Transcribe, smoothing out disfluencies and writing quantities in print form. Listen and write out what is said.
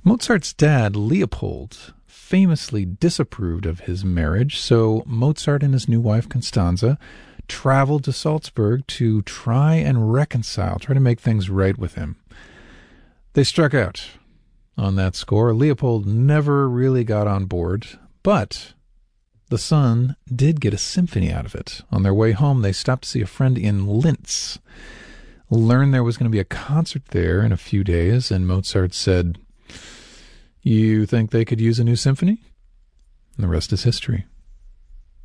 Mozart's dad, Leopold, famously disapproved of his marriage, so Mozart and his new wife, Constanze, traveled to Salzburg to try to make things right with him. They struck out on that score. Leopold never really got on board, but the son did get a symphony out of it. On their way home, they stopped to see a friend in Linz, learned there was going to be a concert there in a few days, and Mozart said, "You think they could use a new symphony?" And the rest is history.